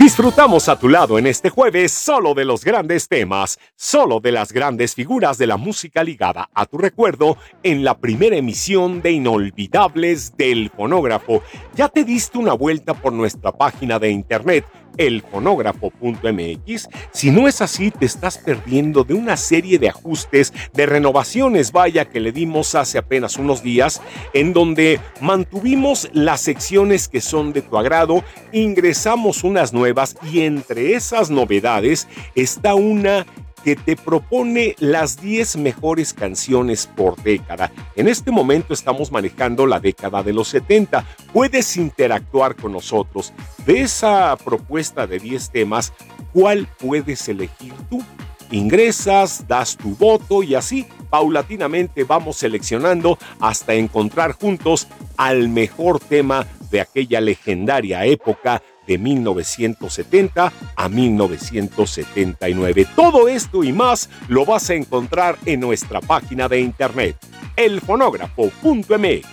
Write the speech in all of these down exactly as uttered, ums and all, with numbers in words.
Disfrutamos a tu lado en este jueves solo de los grandes temas, solo de las grandes figuras de la música ligada a tu recuerdo en la primera emisión de Inolvidables del Fonógrafo. ¿Ya te diste una vuelta por nuestra página de internet, el fonógrafo punto eme equis? Si no es así, te estás perdiendo de una serie de ajustes, de renovaciones, vaya, que le dimos hace apenas unos días, en donde mantuvimos las secciones que son de tu agrado, ingresamos unas nuevas y entre esas novedades está una que te propone las diez mejores canciones por década. En este momento estamos manejando la década de los setenta. Puedes interactuar con nosotros. De esa propuesta de diez temas, ¿cuál puedes elegir tú? Ingresas, das tu voto y así paulatinamente vamos seleccionando hasta encontrar juntos al mejor tema de aquella legendaria época de mil novecientos setenta a mil novecientos setenta y nueve. Todo esto y más lo vas a encontrar en nuestra página de internet, el fonógrafo punto eme equis.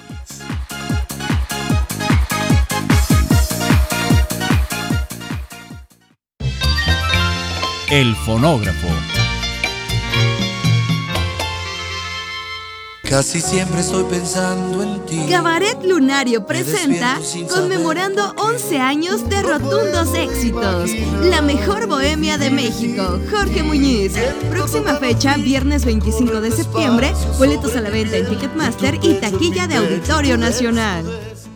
El Fonógrafo. Casi siempre estoy pensando en ti. Cabaret Lunario presenta conmemorando once años de rotundos éxitos. La mejor bohemia de México, Jorge Muñiz. Próxima fecha, viernes veinticinco de septiembre. Boletos a la venta en Ticketmaster y taquilla de Auditorio Nacional.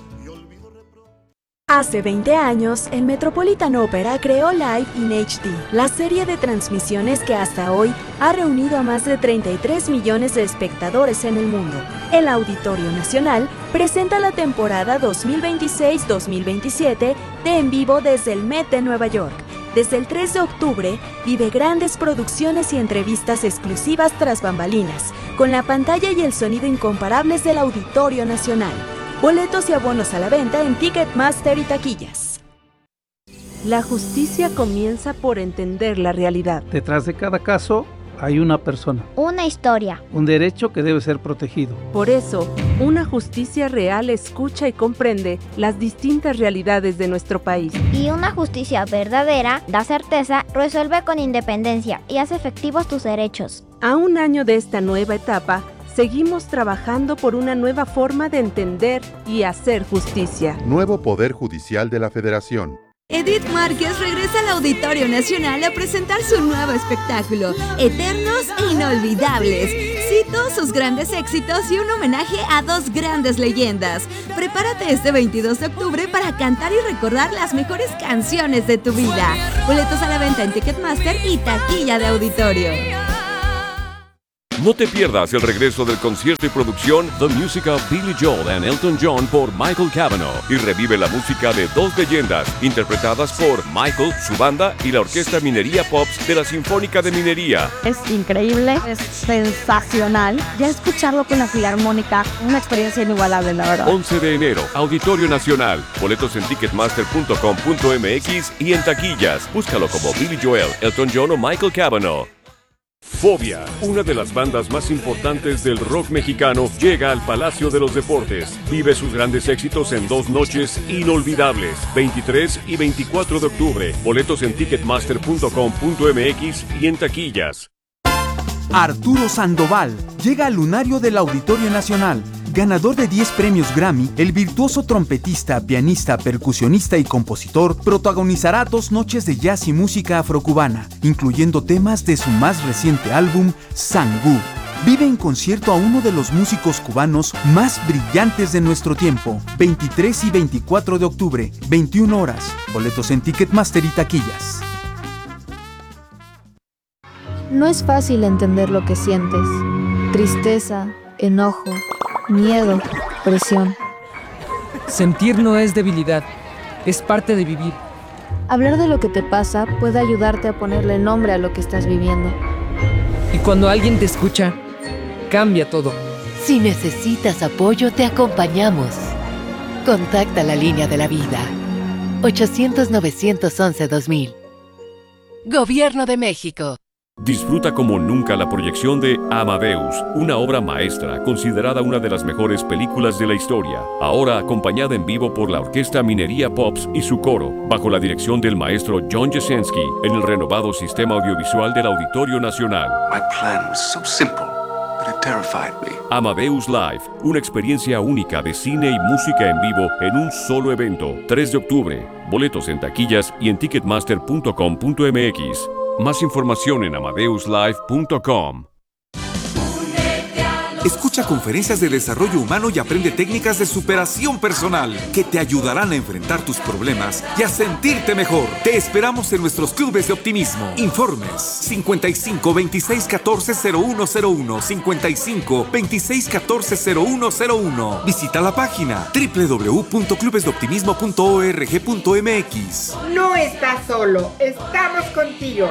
Hace veinte años, el Metropolitan Opera creó Live in hache de, la serie de transmisiones que hasta hoy ha reunido a más de treinta y tres millones de espectadores en el mundo. El Auditorio Nacional presenta la temporada dos mil veintiséis dos mil veintisiete de En Vivo desde el Met de Nueva York. Desde el tres de octubre, vive grandes producciones y entrevistas exclusivas tras bambalinas, con la pantalla y el sonido incomparables del Auditorio Nacional. Boletos y abonos a la venta en Ticketmaster y taquillas. La justicia comienza por entender la realidad. Detrás de cada caso hay una persona. Una historia. Un derecho que debe ser protegido. Por eso, una justicia real escucha y comprende las distintas realidades de nuestro país. Y una justicia verdadera da certeza, resuelve con independencia y hace efectivos tus derechos. A un año de esta nueva etapa, seguimos trabajando por una nueva forma de entender y hacer justicia. Nuevo Poder Judicial de la Federación. Edith Márquez regresa al Auditorio Nacional a presentar su nuevo espectáculo, Eternos e Inolvidables. Cito sus grandes éxitos y un homenaje a dos grandes leyendas. Prepárate este veintidós de octubre para cantar y recordar las mejores canciones de tu vida. Boletos a la venta en Ticketmaster y taquilla de Auditorio. No te pierdas el regreso del concierto y producción The Music of Billy Joel and Elton John por Michael Cavanaugh y revive la música de dos leyendas interpretadas por Michael, su banda y la Orquesta Minería Pops de la Sinfónica de Minería. Es increíble, es sensacional. Ya escucharlo con la Filarmónica, una experiencia inigualable, la verdad. once de enero, Auditorio Nacional. Boletos en ticketmaster punto com punto eme equis y en taquillas. Búscalo como Billy Joel, Elton John o Michael Cavanaugh. Fobia, una de las bandas más importantes del rock mexicano, llega al Palacio de los Deportes. Vive sus grandes éxitos en dos noches inolvidables, veintitrés y veinticuatro de octubre. Boletos en ticketmaster punto com punto eme equis y en taquillas. Arturo Sandoval llega al lunario del Auditorio Nacional. Ganador de diez premios Grammy, el virtuoso trompetista, pianista, percusionista y compositor protagonizará dos noches de jazz y música afrocubana, incluyendo temas de su más reciente álbum, Sangú. Vive en concierto a uno de los músicos cubanos más brillantes de nuestro tiempo, veintitrés y veinticuatro de octubre, veintiuna horas. Boletos en Ticketmaster y taquillas. No es fácil entender lo que sientes. Tristeza, enojo, miedo, presión. Sentir no es debilidad, es parte de vivir. Hablar de lo que te pasa puede ayudarte a ponerle nombre a lo que estás viviendo. Y cuando alguien te escucha, cambia todo. Si necesitas apoyo, te acompañamos. Contacta la línea de la vida. ochocientos, novecientos once, dos mil. Gobierno de México. Disfruta como nunca la proyección de Amadeus, una obra maestra considerada una de las mejores películas de la historia, ahora acompañada en vivo por la Orquesta Minería Pops y su coro, bajo la dirección del maestro John Jasenski, en el renovado sistema audiovisual del Auditorio Nacional. My plan was so simple, but it terrified me. Amadeus Live, una experiencia única de cine y música en vivo en un solo evento, tres de octubre. Boletos en taquillas y en ticketmaster punto com punto m x. Más información en amadeus live punto com. Escucha conferencias de desarrollo humano y aprende técnicas de superación personal que te ayudarán a enfrentar tus problemas y a sentirte mejor. Te esperamos en nuestros clubes de optimismo. Informes cincuenta y cinco, veintiséis, catorce, cero uno cero uno, cincuenta y cinco, veintiséis, catorce, cero uno cero uno. Visita la página doble u doble u doble u punto clubes de optimismo punto org punto m x. No estás solo, estamos contigo.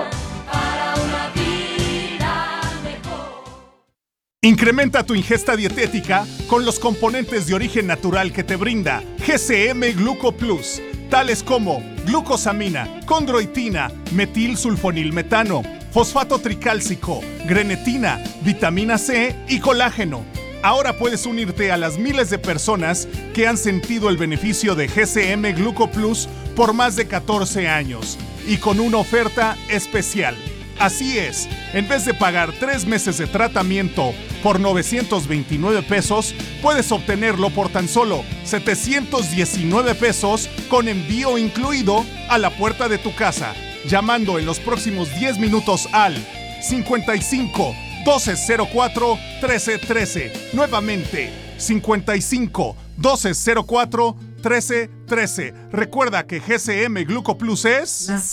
Incrementa tu ingesta dietética con los componentes de origen natural que te brinda G C M Gluco Plus, tales como glucosamina, condroitina, metilsulfonilmetano, fosfato tricálcico, grenetina, vitamina C y colágeno. Ahora puedes unirte a las miles de personas que han sentido el beneficio de G C M Gluco Plus por más de catorce años y con una oferta especial. Así es, en vez de pagar tres meses de tratamiento por novecientos veintinueve pesos, puedes obtenerlo por tan solo setecientos diecinueve pesos con envío incluido a la puerta de tu casa, llamando en los próximos diez minutos al cincuenta y cinco, doce cero cuatro, trece trece. Nuevamente, cincuenta y cinco, doce cero cuatro, trece trece. Recuerda que G C M Gluco Plus es la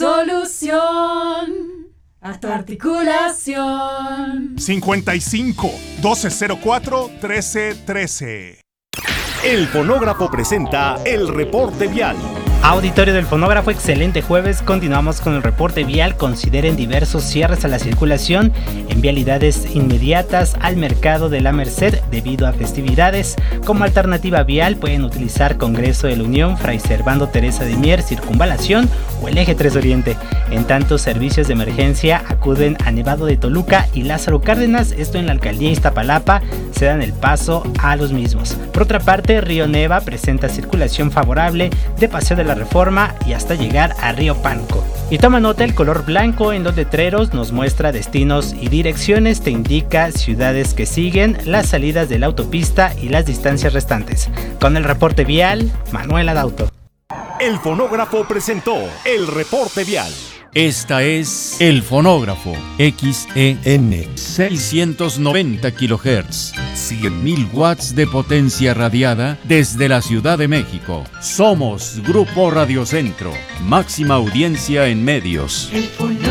solución a tu articulación. cincuenta y cinco, doce cero cuatro, trece trece. El Fonógrafo presenta el reporte vial. Auditorio del Fonógrafo, excelente jueves. Continuamos con el reporte vial. Consideren diversos cierres a la circulación en vialidades inmediatas al Mercado de la Merced debido a festividades. Como alternativa vial pueden utilizar Congreso de la Unión, Fray Servando Teresa de Mier, Circunvalación o el Eje tres Oriente. En tanto, servicios de emergencia acuden a Nevado de Toluca y Lázaro Cárdenas, esto en la alcaldía Iztapalapa, se dan el paso a los mismos. Por otra parte, Río Neva presenta circulación favorable de Paseo de la Reforma y hasta llegar a Río Pánuco. Y toma nota, el color blanco en los letreros nos muestra destinos y direcciones, te indica ciudades que siguen, las salidas de la autopista y las distancias restantes. Con el reporte vial, Manuel Adauto. El Fonógrafo presentó el reporte vial. Esta es El Fonógrafo, X E N, seiscientos noventa kilohertz, cien mil watts de potencia radiada desde la Ciudad de México. Somos Grupo Radio Centro, máxima audiencia en medios. El Fonógrafo.